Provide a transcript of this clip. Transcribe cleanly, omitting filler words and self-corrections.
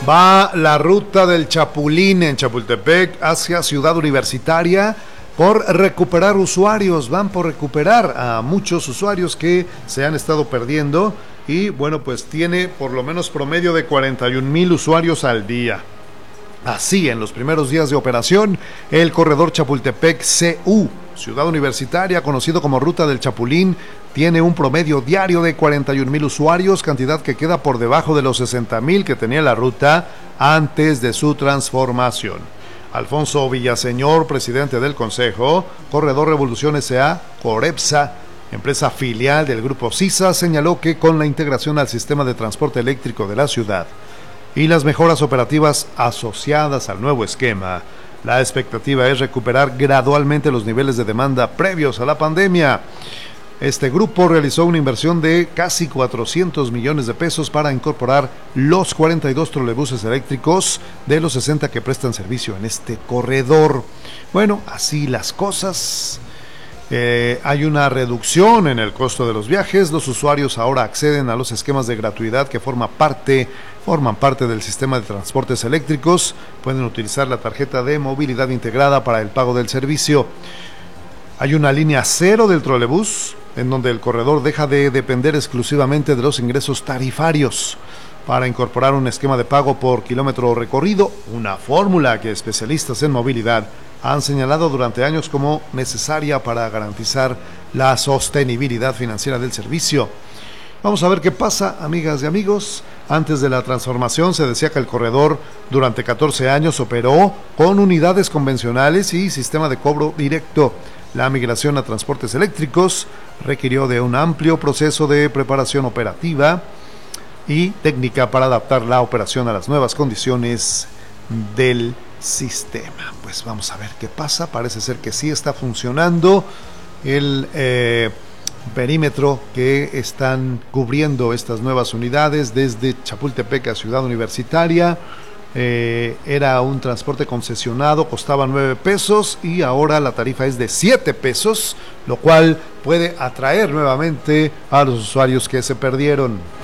Va la ruta del Chapulín en Chapultepec hacia Ciudad Universitaria por recuperar usuarios. Van por recuperar a muchos usuarios que se han estado perdiendo y bueno, pues tiene por lo menos promedio de 41,000 usuarios al día. Así, en los primeros días de operación, el corredor Chapultepec CU, Ciudad Universitaria, conocido como Ruta del Chapulín, tiene un promedio diario de 41,000 usuarios, cantidad que queda por debajo de los 60,000 que tenía la ruta antes de su transformación. Alfonso Villaseñor, presidente del Consejo, Corredor Revolución S.A., Corepsa, empresa filial del Grupo CISA, señaló que con la integración al sistema de transporte eléctrico de la ciudad y las mejoras operativas asociadas al nuevo esquema, la expectativa es recuperar gradualmente los niveles de demanda previos a la pandemia. Este grupo realizó una inversión de casi 400 millones de pesos para incorporar los 42 trolebuses eléctricos de los 60 que prestan servicio en este corredor. Bueno, así las cosas. Hay una reducción en el costo de los viajes. Los usuarios ahora acceden a los esquemas de gratuidad que forman parte del sistema de transportes eléctricos. Pueden utilizar la tarjeta de movilidad integrada para el pago del servicio. Hay una línea cero del trolebús, en donde el corredor deja de depender exclusivamente de los ingresos tarifarios para incorporar un esquema de pago por kilómetro recorrido, una fórmula que especialistas en movilidad han señalado durante años como necesaria para garantizar la sostenibilidad financiera del servicio. Vamos a ver qué pasa, amigas y amigos. Antes de la transformación se decía que el corredor durante 14 años operó con unidades convencionales y sistema de cobro directo. La migración a transportes eléctricos requirió de un amplio proceso de preparación operativa y técnica para adaptar la operación a las nuevas condiciones del sistema. Pues vamos a ver qué pasa. Parece ser que sí está funcionando el perímetro que están cubriendo estas nuevas unidades desde Chapultepec a Ciudad Universitaria. Era un transporte concesionado, costaba 9 pesos y ahora la tarifa es de 7 pesos, lo cual puede atraer nuevamente a los usuarios que se perdieron.